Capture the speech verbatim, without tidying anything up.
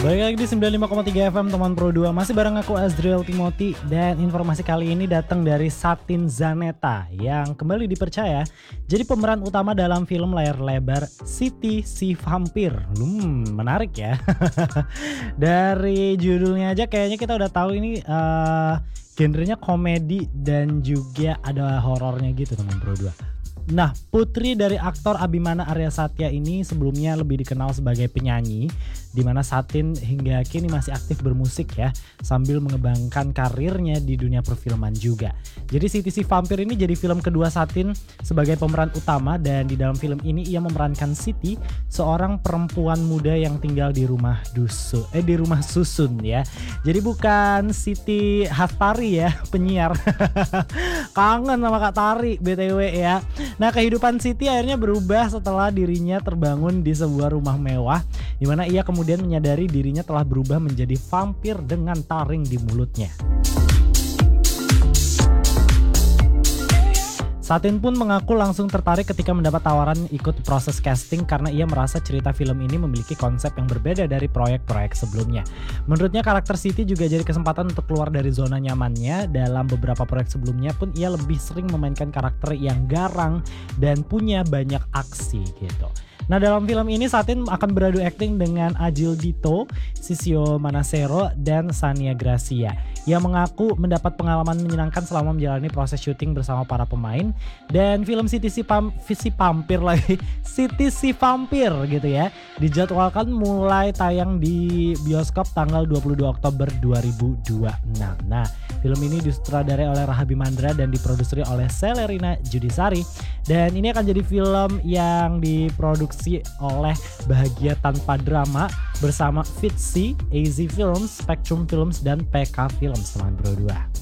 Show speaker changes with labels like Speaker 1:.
Speaker 1: Balik lagi di sembilan puluh lima koma tiga F M teman Pro dua. Masih bareng aku Azriel Timothy. Dan informasi kali ini datang dari Satin Zaneta yang kembali dipercaya jadi pemeran utama dalam film layar lebar Siti si Vampir. Hmm, menarik ya. Dari judulnya aja kayaknya kita udah tahu ini uh, genrenya komedi dan juga ada horornya gitu teman Pro dua. Nah, putri dari aktor Abimana Arya Satya ini sebelumnya lebih dikenal sebagai penyanyi, di mana Satin hingga kini masih aktif bermusik ya, sambil mengembangkan karirnya di dunia perfilman juga. Jadi Siti si Vampir ini jadi film kedua Satin sebagai pemeran utama, dan di dalam film ini ia memerankan Siti, seorang perempuan muda yang tinggal di rumah dusun, eh di rumah susun ya. Jadi bukan Siti Hastari ya, penyiar. Kangen sama Kak Tari B T W ya. Nah, kehidupan Siti akhirnya berubah setelah dirinya terbangun di sebuah rumah mewah, di mana ia kemudian menyadari dirinya telah berubah menjadi vampir dengan taring di mulutnya. Satin pun mengaku langsung tertarik ketika mendapat tawaran ikut proses casting karena ia merasa cerita film ini memiliki konsep yang berbeda dari proyek-proyek sebelumnya. Menurutnya karakter Siti juga jadi kesempatan untuk keluar dari zona nyamannya. Dalam beberapa proyek sebelumnya pun ia lebih sering memainkan karakter yang garang dan punya banyak aksi gitu. Nah, dalam film ini Satin akan beradu akting dengan Agil Dito, Sisio Manasero, dan Sania Gracia. Ia mengaku mendapat pengalaman menyenangkan selama menjalani proses syuting bersama para pemain. Dan film Siti si, Pam, si Vampir lagi, Siti si Vampir gitu ya, dijadwalkan mulai tayang di bioskop tanggal dua puluh dua Oktober dua ribu dua puluh enam. Nah, film ini disutradarai oleh Rahabi Mandra dan diproduksi oleh Selerina Judisari. Dan ini akan jadi film yang diproduksi oleh Bahagia Tanpa Drama bersama Fitzy, A Z Films, Spectrum Films, dan P K Films teman Pro dua.